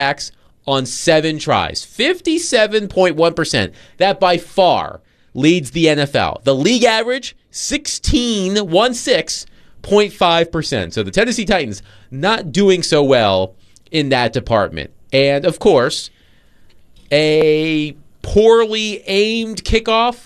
sacks on 7 tries. 57.1%. That by far leads the NFL. The league average, 16.5%. So the Tennessee Titans not doing so well in that department. And, of course, a poorly aimed kickoff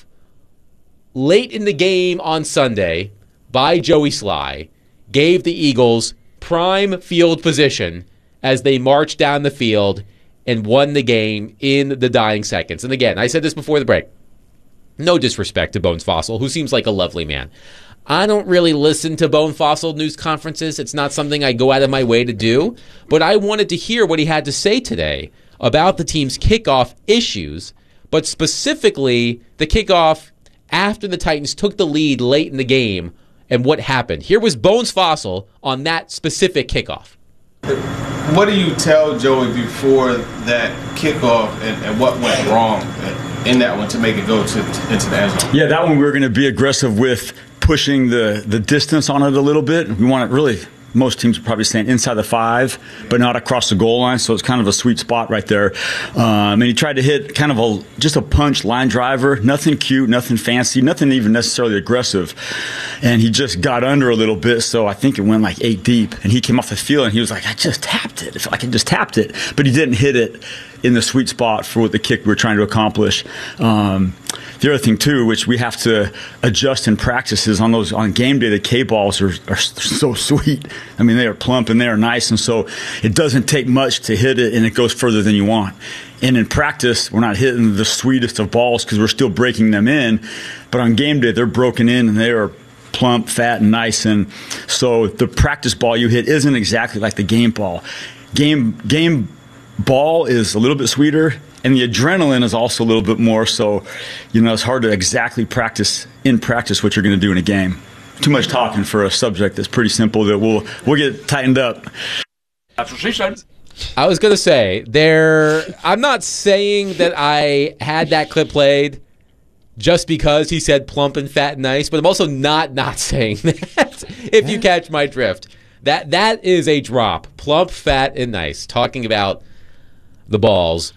late in the game on Sunday by Joey Sly gave the Eagles prime field position as they marched down the field and won the game in the dying seconds. And again, I said this before the break. No disrespect to Bones Fossil, who seems like a lovely man. I don't really listen to Bone Fossil news conferences. It's not something I go out of my way to do. But I wanted to hear what he had to say today about the team's kickoff issues, but specifically the kickoff after the Titans took the lead late in the game and what happened. Here was Bones Fossil on that specific kickoff. What do you tell Joey before that kickoff and what went wrong in that one to make it go into the end zone? Yeah, that one we were going to be aggressive with pushing the distance on it a little bit. We want it really, most teams are probably staying inside the 5, but not across the goal line, so it's kind of a sweet spot right there. And he tried to hit kind of just a punch line driver, nothing cute, nothing fancy, nothing even necessarily aggressive. And he just got under a little bit, so I think it went like 8 deep. And he came off the field and he was like, I just tapped it. It felt like I just tapped it. But he didn't hit it in the sweet spot for what the kick we were trying to accomplish. The other thing, too, which we have to adjust in practices on game day, the K-balls are so sweet. I mean, they are plump and they are nice, and so it doesn't take much to hit it, and it goes further than you want. And in practice, we're not hitting the sweetest of balls because we're still breaking them in. But on game day, they're broken in, and they are plump, fat, and nice. And so the practice ball you hit isn't exactly like the game ball. Game ball is a little bit sweeter, and the adrenaline is also a little bit more. So, it's hard to exactly practice what you're going to do in a game. Too much talking for a subject that's pretty simple that we'll get tightened up. That's what she said. I was going to say, I'm not saying that I had that clip played just because he said plump and fat and nice, but I'm also not saying that, if you catch my drift. That is a drop. Plump, fat, and nice. Talking about the balls.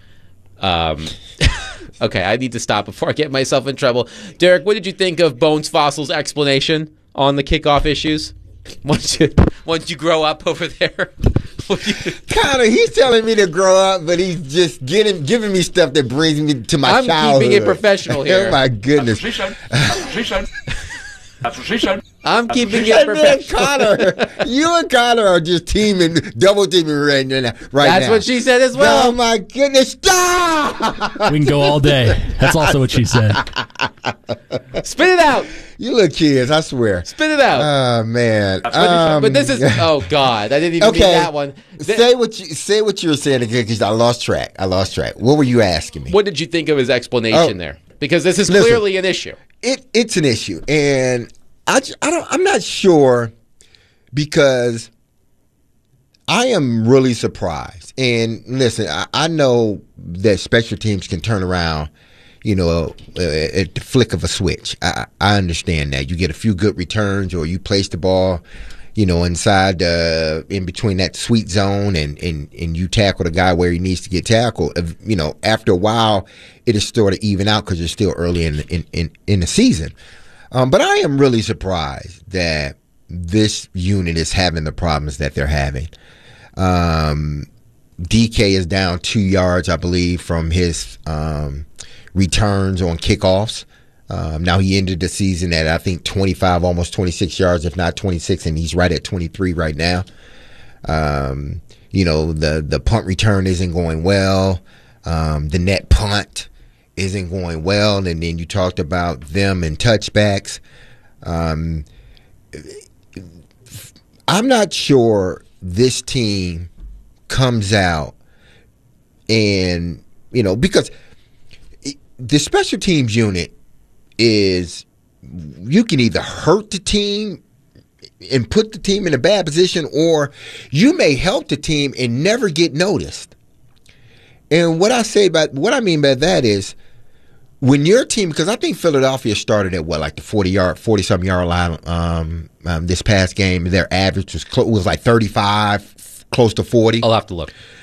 Okay, I need to stop before I get myself in trouble. Derek, what did you think of Bones Fossil's explanation on the kickoff issues? Once you grow up over there? Connor, he's telling me to grow up, but he's just giving me stuff that brings me to my childhood. I'm keeping it professional here. Oh, my goodness. That's what she said. That's what she said. I'm keeping it professional. Connor, you and Connor are just double teaming right now. That's what she said as well. Oh, my goodness. Stop! We can go all day. That's also what she said. Spit it out. You little kids, I swear. Spit it out. Oh, man. But this is, oh, God. I didn't even need that one. Say what you were saying again, because I lost track. What were you asking me? What did you think of his explanation there? Because this is clearly an issue. It's an issue, and I'm not sure, because I am really surprised. And listen, I know that special teams can turn around, at the flick of a switch. I understand that. You get a few good returns, or you place the ball, inside in between that sweet zone, and you tackle the guy where he needs to get tackled. After a while, it is sort of even out because you're still early in the season. But I am really surprised that this unit is having the problems that they're having. DK is down 2 yards, I believe, from his returns on kickoffs. Now he ended the season at, I think, 25, almost 26 yards, if not 26, and he's right at 23 right now. The punt return isn't going well. The net punt isn't going well. And then you talked about them and touchbacks. I'm not sure this team comes out and, because the special teams unit is, you can either hurt the team and put the team in a bad position, or you may help the team and never get noticed. And what I mean by that is, when your team, because I think Philadelphia started at like the 40-something yard line this past game. Their average was like 35, close to 40. I'll have to look.